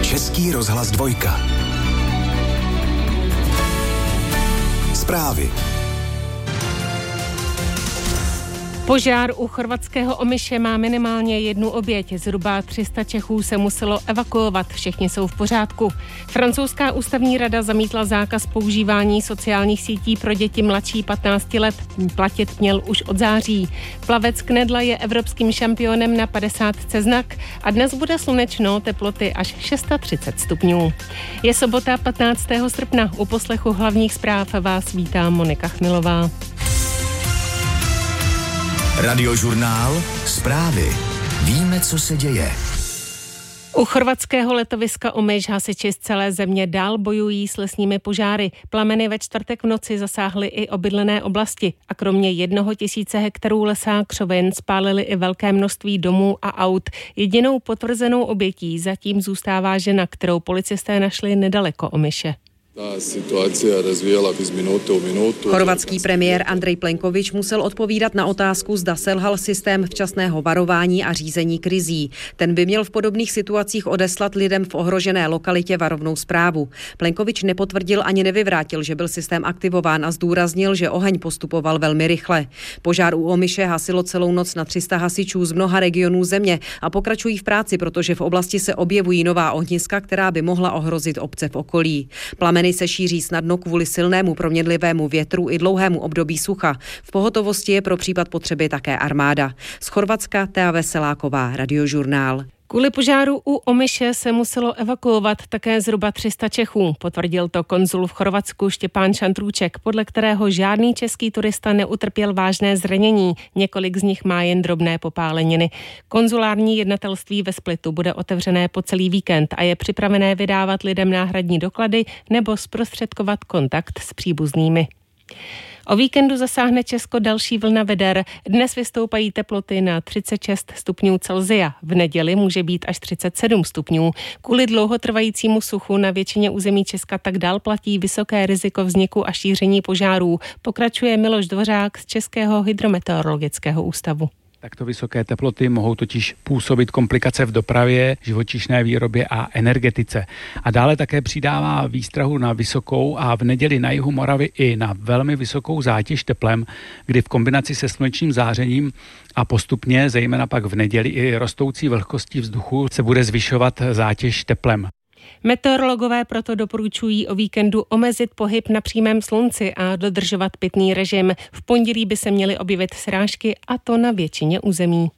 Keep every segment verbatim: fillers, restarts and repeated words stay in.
Český rozhlas dvojka. Zprávy. Požár u chorvatského Omiše má minimálně jednu oběť. Zhruba tři sta Čechů se muselo evakuovat. Všichni jsou v pořádku. Francouzská ústavní rada zamítla zákaz používání sociálních sítí pro děti mladší patnácti let. Platit měl už od září. Plavec Knedla je evropským šampionem na padesátce znak a dnes bude slunečno, teploty až třicet šest stupňů. Je sobota patnáctého srpna. U poslechu hlavních zpráv vás vítá Monika Chmilová. Radiožurnál Zprávy. Víme, co se děje. U chorvatského letoviska Omiš hasiči z celé země dál bojují s lesními požáry. Plameny ve čtvrtek v noci zasáhly i obydlené oblasti a kromě jednoho tisíce hektarů lesa křovin spálily i velké množství domů a aut. Jedinou potvrzenou obětí zatím zůstává žena, kterou policisté našli nedaleko Omiše. Chorvatský premiér Andrej Plenković musel odpovídat na otázku, zda selhal systém včasného varování a řízení krizí. Ten by měl v podobných situacích odeslat lidem v ohrožené lokalitě varovnou zprávu. Plenković nepotvrdil ani nevyvrátil, že byl systém aktivován a zdůraznil, že oheň postupoval velmi rychle. Požár u Omiše hasilo celou noc na tři sta hasičů z mnoha regionů země a pokračují v práci, protože v oblasti se objevují nová ohniska, která by mohla ohrozit obce v okolí. Plameny se šíří snadno kvůli silnému proměnlivému větru i dlouhému období sucha. V pohotovosti je pro případ potřeby také armáda. Z Chorvatska Tea Veseláková, Radiožurnál. Kvůli požáru u Omiše se muselo evakuovat také zhruba tři sta Čechů. Potvrdil to konzul v Chorvatsku Štěpán Šantrůček, podle kterého žádný český turista neutrpěl vážné zranění. Několik z nich má jen drobné popáleniny. Konzulární jednatelství ve Splitu bude otevřené po celý víkend a je připravené vydávat lidem náhradní doklady nebo zprostředkovat kontakt s příbuznými. O víkendu zasáhne Česko další vlna veder. Dnes vystoupají teploty na třicet šest stupňů Celsia. V neděli může být až třicet sedm stupňů. Kvůli dlouhotrvajícímu suchu na většině území Česka tak dál platí vysoké riziko vzniku a šíření požárů. Pokračuje Miloš Dvořák z Českého hydrometeorologického ústavu. Takto vysoké teploty mohou totiž působit komplikace v dopravě, živočišné výrobě a energetice. A dále také přidává výstrahu na vysokou a v neděli na jihu Moravy i na velmi vysokou zátěž teplem, kdy v kombinaci se slunečním zářením a postupně, zejména pak v neděli i rostoucí vlhkostí vzduchu, se bude zvyšovat zátěž teplem. Meteorologové proto doporučují o víkendu omezit pohyb na přímém slunci a dodržovat pitný režim. V pondělí by se měly objevit srážky a to na většině území.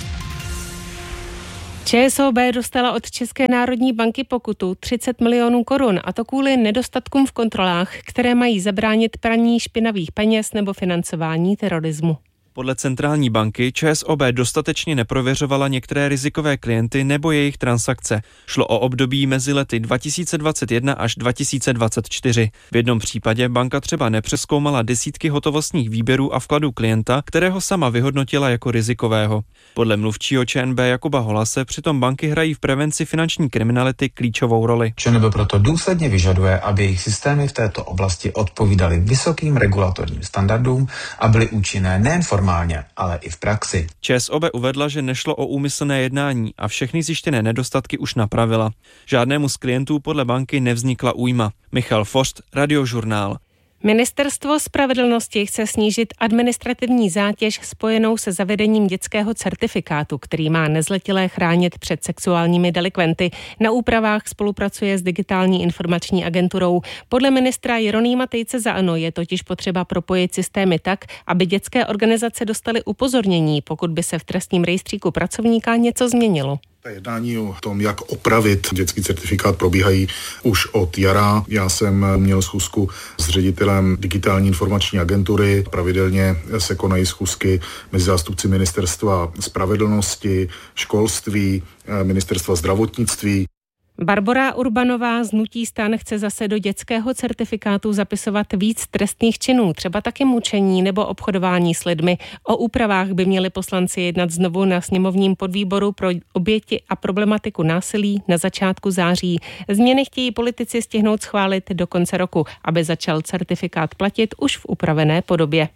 ČSOB dostala od České národní banky pokutu třicet milionů korun a to kvůli nedostatkům v kontrolách, které mají zabránit praní špinavých peněz nebo financování terorismu. Podle centrální banky ČSOB dostatečně neprověřovala některé rizikové klienty nebo jejich transakce. Šlo o období mezi lety dva tisíce dvacet jedna až dva tisíce dvacet čtyři. V jednom případě banka třeba nepřezkoumala desítky hotovostních výběrů a vkladů klienta, kterého sama vyhodnotila jako rizikového. Podle mluvčího ČNB Jakuba Holase přitom banky hrají v prevenci finanční kriminality klíčovou roli. ČNB proto důsledně vyžaduje, aby jejich systémy v této oblasti odpovídaly vysokým regulatorním standardům a byly účinné nejen formálně, ale i v praxi. ČSOB uvedla, že nešlo o úmyslné jednání a všechny zjištěné nedostatky už napravila. Žádnému z klientů podle banky nevznikla újma. Michal Forst, Radiožurnál. Ministerstvo spravedlnosti chce snížit administrativní zátěž spojenou se zavedením dětského certifikátu, který má nezletilé chránit před sexuálními delikventy. Na úpravách spolupracuje s Digitální informační agenturou. Podle ministra Jeronýma Tejce za ANO je totiž potřeba propojit systémy tak, aby dětské organizace dostaly upozornění, pokud by se v trestním rejstříku pracovníka něco změnilo. Jednání o tom, jak opravit dětský certifikát, probíhají už od jara. Já jsem měl schůzku s ředitelem Digitální informační agentury. Pravidelně se konají schůzky mezi zástupci Ministerstva spravedlnosti, školství, Ministerstva zdravotnictví. Barbora Urbanová z hnutí STAN chce zase do dětského certifikátu zapisovat víc trestných činů, třeba taky mučení nebo obchodování s lidmi. O úpravách by měli poslanci jednat znovu na sněmovním podvýboru pro oběti a problematiku násilí na začátku září. Změny chtějí politici stihnout schválit do konce roku, aby začal certifikát platit už v upravené podobě.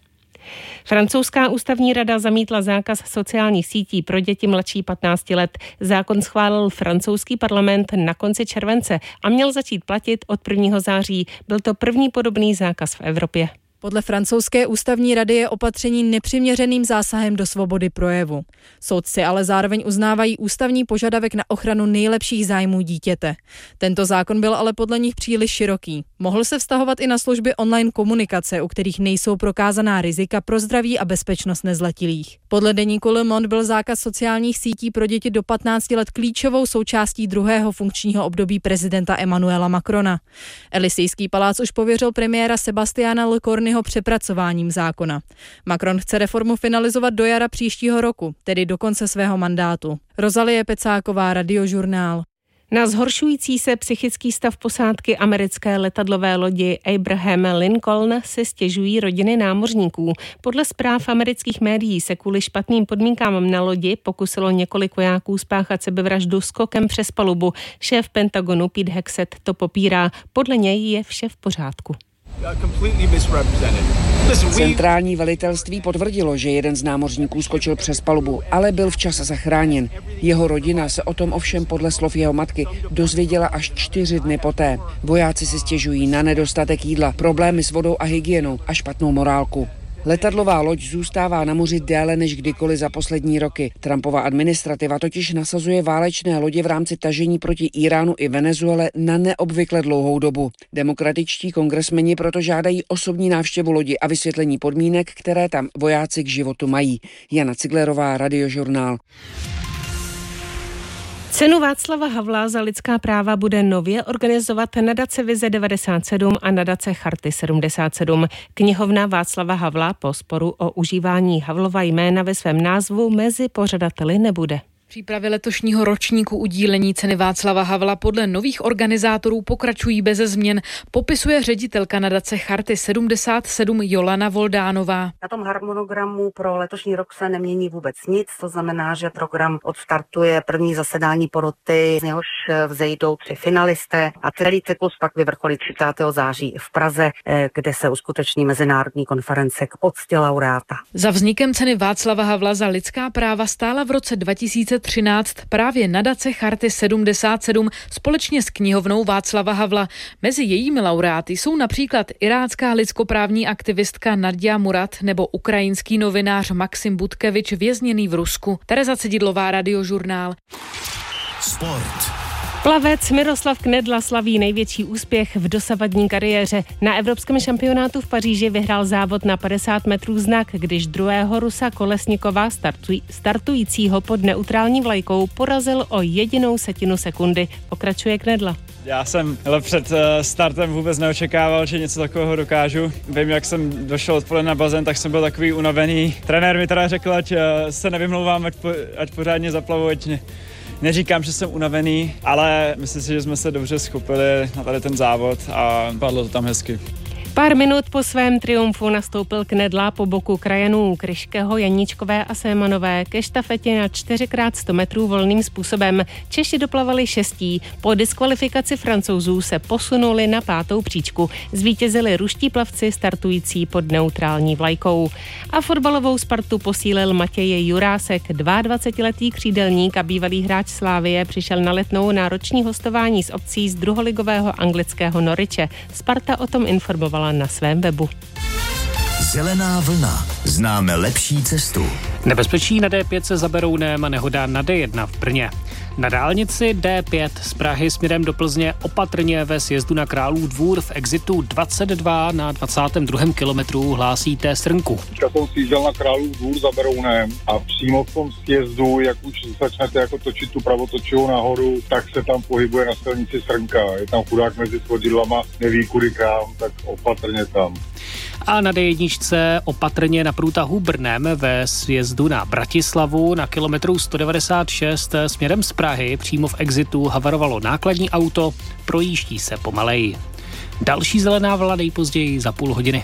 Francouzská ústavní rada zamítla zákaz sociálních sítí pro děti mladší patnácti let. Zákon schválil francouzský parlament na konci července a měl začít platit od prvního září. Byl to první podobný zákaz v Evropě. Podle francouzské ústavní rady je opatření nepřiměřeným zásahem do svobody projevu. Soudci ale zároveň uznávají ústavní požadavek na ochranu nejlepších zájmů dítěte. Tento zákon byl ale podle nich příliš široký. Mohl se vztahovat i na služby online komunikace, u kterých nejsou prokázaná rizika pro zdraví a bezpečnost nezletilých. Podle deníku Le Monde byl zákaz sociálních sítí pro děti do patnácti let klíčovou součástí druhého funkčního období prezidenta Emmanuela Macrona. Elysejský palác už pověřil premiéra Sebastiana Lecornuho přepracováním zákona. Macron chce reformu finalizovat do jara příštího roku, tedy do konce svého mandátu. Rozalie Pecáková, Radiožurnál. Na zhoršující se psychický stav posádky americké letadlové lodi Abraham Lincoln se stěžují rodiny námořníků. Podle zpráv amerických médií se kvůli špatným podmínkám na lodi pokusilo několik vojáků spáchat sebevraždu skokem přes palubu. Šéf Pentagonu Pete Hegseth to popírá. Podle něj je vše v pořádku. Centrální velitelství potvrdilo, že jeden z námořníků skočil přes palubu, ale byl včas zachráněn. Jeho rodina se o tom ovšem podle slov jeho matky dozvěděla až čtyři dny poté. Vojáci si stěžují na nedostatek jídla, problémy s vodou a hygienou a špatnou morálku. Letadlová loď zůstává na moři déle než kdykoliv za poslední roky. Trumpova administrativa totiž nasazuje válečné lodě v rámci tažení proti Iránu i Venezuele na neobvykle dlouhou dobu. Demokratičtí kongresmeni proto žádají osobní návštěvu lodi a vysvětlení podmínek, které tam vojáci k životu mají. Jana Ciglerová, Radiožurnál. Cenu Václava Havla za lidská práva bude nově organizovat nadace Vize devadesát sedm a nadace Charty sedmdesát sedm. Knihovna Václava Havla po sporu o užívání Havlova jména ve svém názvu mezi pořadateli nebude. V přípravě letošního ročníku udílení ceny Václava Havla podle nových organizátorů pokračují beze změn, popisuje ředitelka nadace Charty sedmdesát sedm Jolana Voldánová. Na tom harmonogramu pro letošní rok se nemění vůbec nic, to znamená, že program odstartuje první zasedání poroty, z něhož vzejdou tři finalisté a celý cyklus pak vyvrcholí třicátého září v Praze, kde se uskuteční mezinárodní konference k poctě laureáta. Za vznikem ceny Václava Havla za lidská práva stála v roce dva tisíce třináct právě nadace Charty sedmdesát sedm společně s knihovnou Václava Havla. Mezi jejími laureáty jsou například irácká lidskoprávní aktivistka Nadia Murad nebo ukrajinský novinář Maxim Butkevič vězněný v Rusku. Tereza Cedidlová, Radiožurnál. Sport. Plavec Miroslav Knedla slaví největší úspěch v dosavadní kariéře. Na evropském šampionátu v Paříži vyhrál závod na padesát metrů znak, když druhého Rusa Kolesnikova startuj, startujícího pod neutrální vlajkou porazil o jedinou setinu sekundy. Pokračuje Knedla. Já jsem ale před startem vůbec neočekával, že něco takového dokážu. Vím, jak jsem došel odpoledne na bazén, tak jsem byl takový unavený. Trenér mi teda řekl, ať se nevymlouvám, ať, po, ať pořádně zaplavu, ať ne. Neříkám, že jsem unavený, ale myslím si, že jsme se dobře schopili na tady ten závod a padlo to tam hezky. Pár minut po svém triumfu nastoupil Knedla po boku krajanů Kryškého, Janíčkové a Sémanové ke štafetě na čtyři krát sto metrů volným způsobem. Češi doplavali šestí. Po diskvalifikaci Francouzů se posunuli na pátou příčku. Zvítězili ruští plavci startující pod neutrální vlajkou. A fotbalovou Spartu posílil Matěj Jurásek. dvaadvacetiletý křídelník a bývalý hráč Slávie přišel na Letnou na roční hostování s obcí z druholigového anglického Norwiche. Sparta o tom informovala na svém webu. Zelená vlna. Známe lepší cestu. Nebezpečí na D pět se Zaberounem a nehoda na D jedna v Brně. Na dálnici D pět z Prahy směrem do Plzně opatrně ve sjezdu na Králův Dvůr v exitu dvacet dva na dvacátém druhém kilometru hlásíte srnku. Já jsem sjížděl na Králův Dvůr za Berounem a přímo v tom sjezdu, jak už začnete jako točit tu pravotočivou nahoru, tak se tam pohybuje na silnici srnka. Je tam chudák mezi svodidlama, neví kudy kam, tak opatrně tam. A na D jedna opatrně na průtahu Brnem ve sjezdu na Bratislavu na kilometru sto devadesát šest směrem z Prahy přímo v exitu havarovalo nákladní auto, projíždí se pomaleji. Další zelená vlna nejpozději za půl hodiny.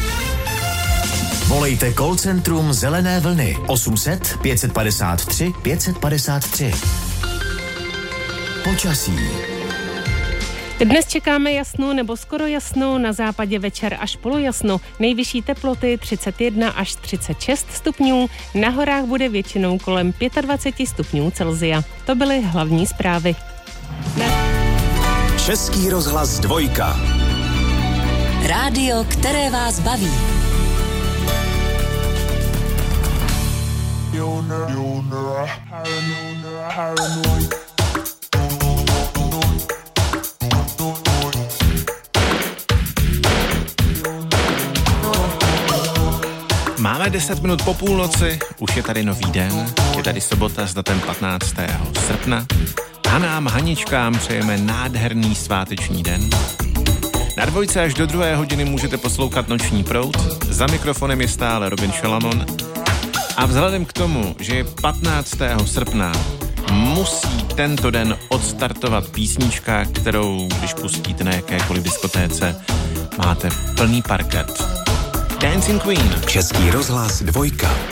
Volejte call centrum Zelené vlny osm set pět padesát tři pět padesát tři. Počasí. Dnes čekáme jasno nebo skoro jasno, na západě večer až polojasno. Nejvyšší teploty třicet jedna až třicet šest stupňů, na horách bude většinou kolem dvacet pět stupňů Celsia. To byly hlavní zprávy. Ne. Český rozhlas dvojka. Rádio, které vás baví. Máme deset minut po půlnoci, už je tady nový den, je tady sobota s datem patnáctého srpna. Hanám, Haničkám přejeme nádherný sváteční den. Na dvojce až do druhé hodiny můžete poslouchat Noční proud, za mikrofonem je stále Robin Šalamon. A vzhledem k tomu, že je patnáctého srpna, musí tento den odstartovat písnička, kterou, když pustíte na jakékoliv diskotéce, máte plný parket. Dancing Queen. Český rozhlas dvojka.